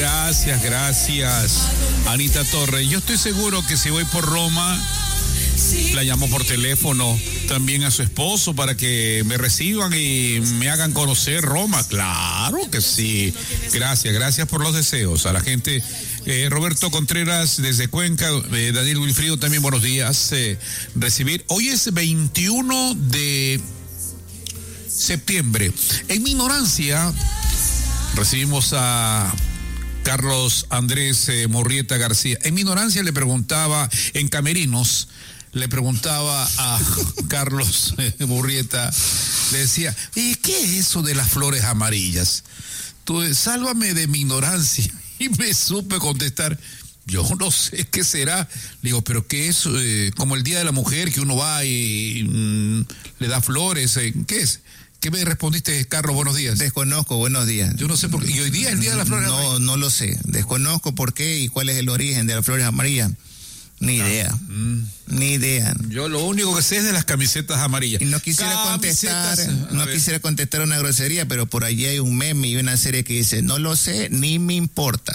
Gracias. Anita Torres, yo estoy seguro que si voy por Roma, la llamo por teléfono también a su esposo para que me reciban y me hagan conocer Roma. Claro que sí. Gracias por los deseos. A la gente, Roberto Contreras desde Cuenca, Daniel Wilfrido también, buenos días. Recibir, hoy es 21 de septiembre. En mi ignorancia, recibimos a Carlos Andrés Murrieta García. En mi ignorancia le preguntaba, en Camerinos, le preguntaba a Carlos Murrieta, le decía, ¿y qué es eso de las flores amarillas? Tú, sálvame de mi ignorancia. Y me supe contestar, yo no sé qué será. Le digo, pero ¿qué es? Como el Día de la Mujer, que uno va y le da flores, ¿qué es? ¿Qué me respondiste, Carlos? Buenos días. Desconozco, buenos días. Yo no sé por qué. ¿Y hoy día es el Día de las Flores Amarillas? No lo sé. Desconozco por qué y cuál es el origen de las flores amarillas. Ni idea. Yo lo único que sé es de las camisetas amarillas. Y no quisiera contestar una grosería, pero por allí hay un meme y una serie que dice, no lo sé, ni me importa.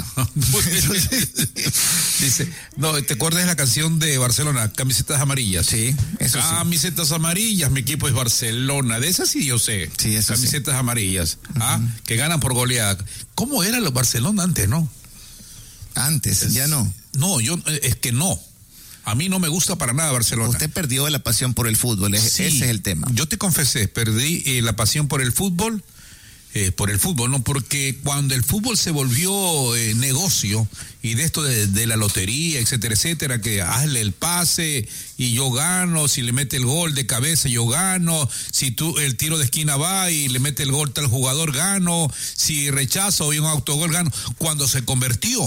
Dice, no, ¿te acuerdas de la canción de Barcelona? Camisetas amarillas. Sí, eso sí. Camisetas amarillas, mi equipo es Barcelona. De esas sí yo sé. Sí, eso camisetas sí. Amarillas. Que ganan por goleada. ¿Cómo era los Barcelona antes, no? Antes, ya no. No, es que no. A mí no me gusta para nada Barcelona. Usted perdió la pasión por el fútbol, sí, ese es el tema. Yo te confesé, perdí la pasión por el fútbol, ¿no? Porque cuando el fútbol se volvió negocio, y de esto de la lotería, etcétera, que hazle el pase y yo gano, si le mete el gol de cabeza yo gano, si el tiro de esquina va y le mete el gol tal jugador gano, si rechazo y un autogol gano, cuando se convirtió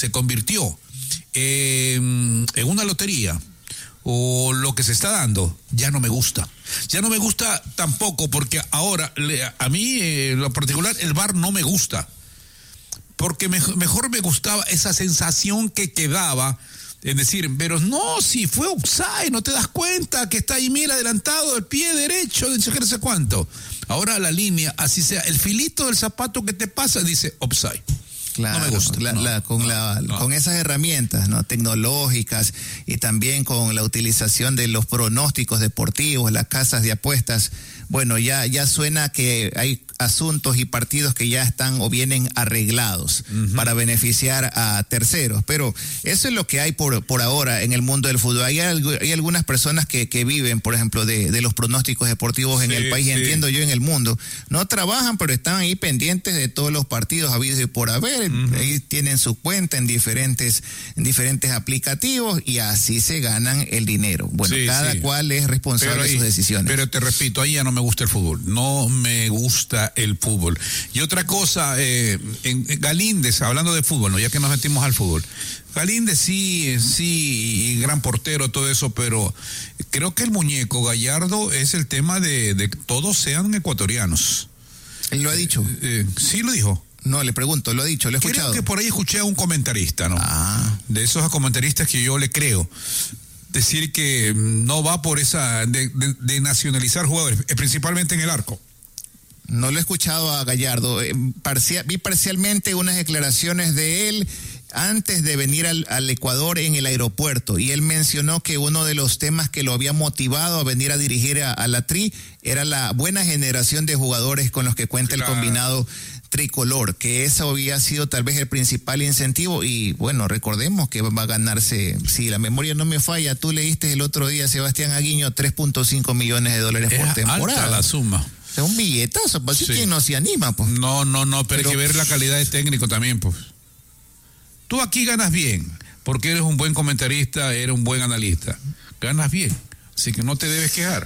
en una lotería o lo que se está dando, ya no me gusta tampoco, porque ahora a mí en lo particular el VAR no me gusta, porque mejor me gustaba esa sensación que quedaba en decir, pero no, si fue offside, no te das cuenta que está ahí, mira, adelantado el pie derecho, no sé cuánto. Ahora la línea, así sea, el filito del zapato que te pasa dice offside. Claro, no me gusta. Con esas herramientas, ¿no?, tecnológicas, y también con la utilización de los pronósticos deportivos, las casas de apuestas, bueno, ya suena que hay asuntos y partidos que ya están o vienen arreglados para beneficiar a terceros, pero eso es lo que hay por ahora en el mundo del fútbol. Hay algunas personas que viven, por ejemplo, de los pronósticos deportivos en el país, entiendo yo, en el mundo. No trabajan, pero están ahí pendientes de todos los partidos habidos y por haber. Ahí tienen su cuenta en diferentes aplicativos y así se ganan el dinero. Bueno, cada cual es responsable de sus decisiones. Pero te repito, ahí ya no me gusta el fútbol. No me gusta el fútbol. Y otra cosa, en Galíndez, hablando de fútbol, ¿no?, ya que nos metimos al fútbol. Galíndez sí, gran portero, todo eso, pero creo que el muñeco Gallardo es el tema de que todos sean ecuatorianos. ¿Él lo ha dicho? Sí lo dijo. No, le pregunto, lo ha dicho, lo he escuchado. Creo que por ahí escuché a un comentarista, ¿no? De esos comentaristas que yo le creo. Decir que no va por esa de nacionalizar jugadores, principalmente en el arco. No lo he escuchado a Gallardo. Vi parcialmente unas declaraciones de él antes de venir al Ecuador en el aeropuerto, y él mencionó que uno de los temas que lo había motivado a venir a dirigir a la Tri era la buena generación de jugadores con los que cuenta el combinado tricolor, que eso había sido tal vez el principal incentivo. Y bueno, recordemos que va a ganarse, si la memoria no me falla, tú leíste el otro día, Sebastián Aguiño, $3.5 millones por temporada. Alta la suma. Es un billetazo, pues sí, que no se anima, pues. No, pero hay que ver la calidad de técnico también, pues. Tú aquí ganas bien, porque eres un buen comentarista, eres un buen analista. Ganas bien, así que no te debes quejar.